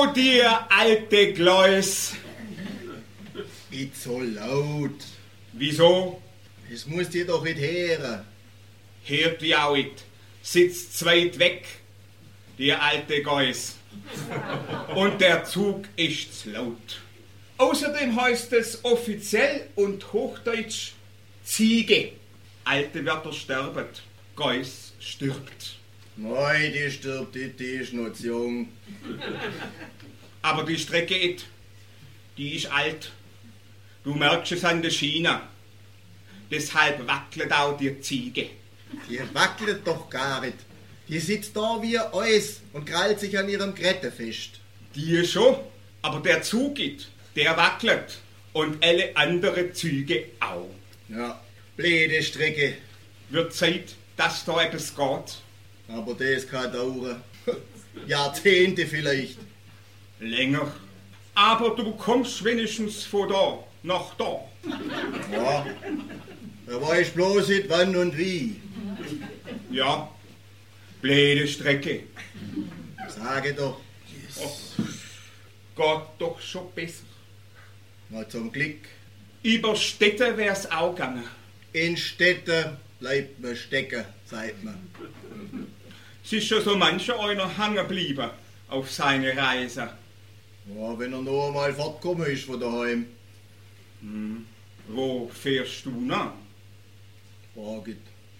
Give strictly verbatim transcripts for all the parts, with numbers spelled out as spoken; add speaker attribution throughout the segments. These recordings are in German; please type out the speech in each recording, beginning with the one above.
Speaker 1: du dir alte Gleus?
Speaker 2: Nicht so laut.
Speaker 1: Wieso?
Speaker 2: Es muss dir doch nicht hören.
Speaker 1: Hört wie auch nicht. Sitzt zweit weg, die alte Geus. Und der Zug ist zu laut. Außerdem heißt es offiziell und hochdeutsch Ziege. Alte Wörter sterben, Geus stirbt.
Speaker 2: Nein, die stirbt nicht, die ist noch zu jung.
Speaker 1: Aber die Strecke, it, die ist alt. Du merkst es an der Schiene. Deshalb wackelt auch die Ziege.
Speaker 2: Die wackelt doch gar nicht. Die sitzt da wie Eis und krallt sich an ihrem Grette fest.
Speaker 1: Die schon, aber der Zug, it, der wackelt. Und alle andere Züge auch.
Speaker 2: Ja, blöde Strecke.
Speaker 1: Wird Zeit, dass da etwas geht.
Speaker 2: Aber das kann dauern. Jahrzehnte vielleicht.
Speaker 1: Länger. Aber du kommst wenigstens von da nach da.
Speaker 2: Ja, da weiß bloß nicht wann und wie.
Speaker 1: Ja, blöde Strecke.
Speaker 2: Sage doch.
Speaker 1: Oh, geht doch schon besser.
Speaker 2: Na zum Glück.
Speaker 1: Über Städte wär's auch gegangen.
Speaker 2: In Städten bleibt man stecken, sagt man.
Speaker 1: Es ist schon so mancher einer hängen geblieben auf seine Reise.
Speaker 2: Ja, wenn er noch einmal fortgekommen ist von daheim.
Speaker 1: Hm. Wo fährst du nach?
Speaker 2: Fragt.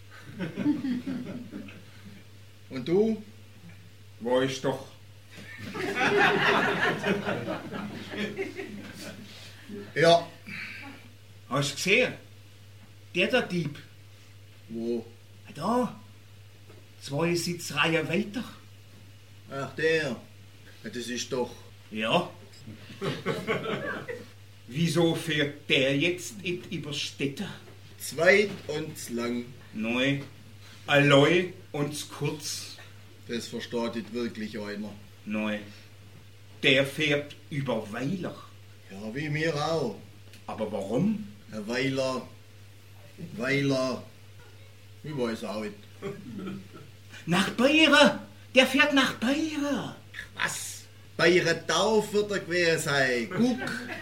Speaker 2: Und du?
Speaker 1: Wo ist doch?
Speaker 2: Ja.
Speaker 1: Hast du gesehen? Der der Dieb.
Speaker 2: Wo?
Speaker 1: Da. Zwei Sitzreihen weiter.
Speaker 2: Ach, der. Ja, das ist doch...
Speaker 1: Ja. Wieso fährt der jetzt nicht über Städte?
Speaker 2: Zweit und zu lang.
Speaker 1: Neu, alloi und zu kurz.
Speaker 2: Das versteht nicht wirklich einer.
Speaker 1: Neu, der fährt über Weiler.
Speaker 2: Ja, wie mir auch.
Speaker 1: Aber warum?
Speaker 2: Herr Weiler, Weiler, ich weiß auch nicht.
Speaker 1: Nach Bayern, der fährt nach Bayern.
Speaker 2: Was? Bei ihrer Tauf wird er gewesen sein. Guck.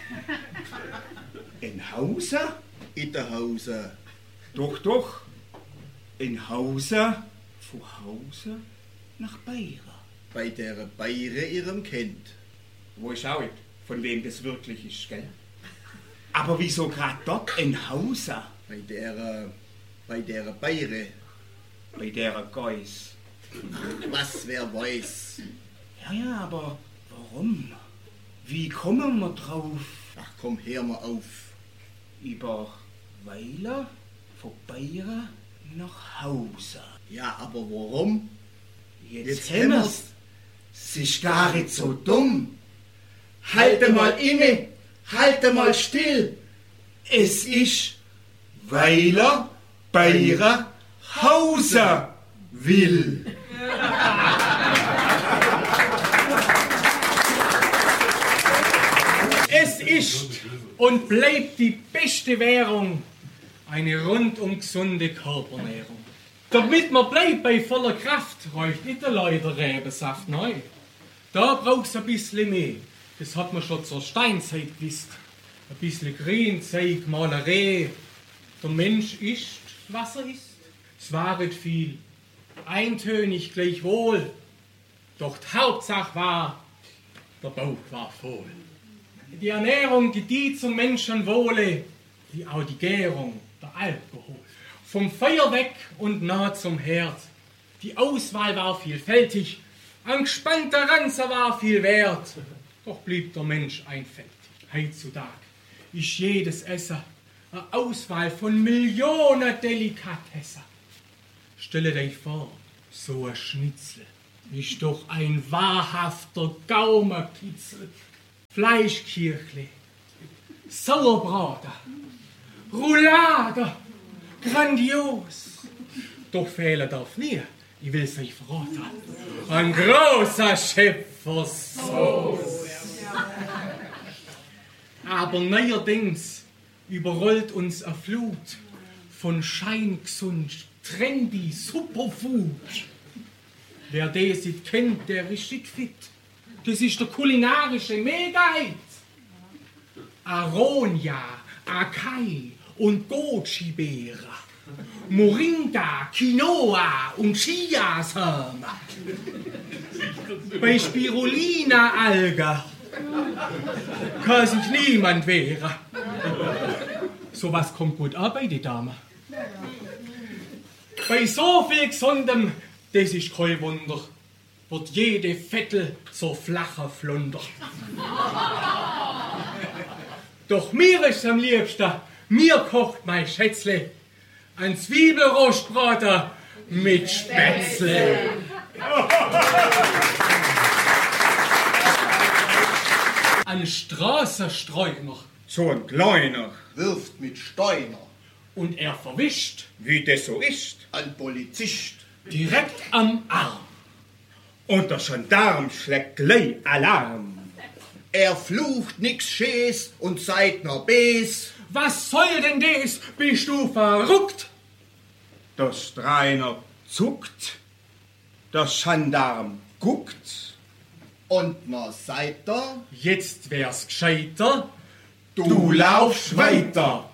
Speaker 1: In Hause?
Speaker 2: In der Hause.
Speaker 1: Doch, doch. In Hause, von Hause nach Bayern.
Speaker 2: Bei der Beire ihrem Kind.
Speaker 1: Wo ich auch nicht, von wem das wirklich ist, gell? Aber wieso gerade dort in Hause?
Speaker 2: Bei der, bei der Beire.
Speaker 1: Bei der Geus.
Speaker 2: Was, wer weiß.
Speaker 1: Ja, ja, aber warum? Wie kommen wir drauf?
Speaker 2: Ach komm, hör mal auf.
Speaker 1: Über Weiler, von Bayern nach Hause.
Speaker 2: Ja, aber warum?
Speaker 1: Jetzt,
Speaker 2: Jetzt
Speaker 1: haben wir's. Es ist gar nicht so dumm. Halte mal inne, halte mal still. Es ist Weiler, Bayern, Hause will.
Speaker 3: Es ist und bleibt die beste Währung eine rundum gesunde Körpernährung. Damit man bleibt bei voller Kraft, reicht nicht allein der Rebensaft, nein. Da braucht's ein bisschen mehr. Das hat man schon zur Steinzeit gewusst. Ein bisschen Grünzeug, Malerei. Der Mensch isst, was er isst. Es war nicht viel, eintönig gleichwohl. Doch die Hauptsache war, der Bauch war voll. Die Ernährung gedieh zum Menschenwohle, wie auch die Gärung, der Alkohol. Vom Feuer weg und nah zum Herd. Die Auswahl war vielfältig, ein gespannter Ranzer war viel wert. Doch blieb der Mensch einfältig. Heutzutage ist jedes Essen eine Auswahl von Millionen Delikatessen. Stelle dich vor, so ein Schnitzel ist doch ein wahrhafter Gaumenkitzel. Fleischkirchle, Sauerbraten, Roulade, grandios. Doch fehlen darf nie, ich will es euch verraten, ein großer Schöpfersauce. Aber neuerdings überrollt uns eine Flut von scheingesund, trendy Superfood. Wer das nicht kennt, der ist nicht fit. Das ist der kulinarische Mega-Hit. Aronia, Akai und Goji-Beere. Moringa, Quinoa und Chiasamen. Bei Spirulina-Alge kann sich niemand wehren. Sowas kommt gut an bei die Dame. Bei so viel Gesundem, das ist kein Wunder, wird jede Vettel so flacher Flunder. Doch mir ist am liebsten, mir kocht mein Schätzle ein Zwiebelrostbraten mit Spätzle. Ein Straßenstreuner.
Speaker 1: So ein Kleiner,
Speaker 2: Wirft mit Steiner.
Speaker 3: Und er verwischt
Speaker 1: wie das so ist.
Speaker 2: Ein Polizist.
Speaker 3: direkt am Arm.
Speaker 1: Und der Gendarm schlägt gleich Alarm.
Speaker 2: Er flucht nix Schäs und seid noch Bes.
Speaker 3: Was soll denn das? Bist du verrückt?
Speaker 1: Der Streiner zuckt, der Gendarm guckt.
Speaker 2: Und noch seid ihr,
Speaker 3: Jetzt wär's gescheiter,
Speaker 1: Du laufst weiter.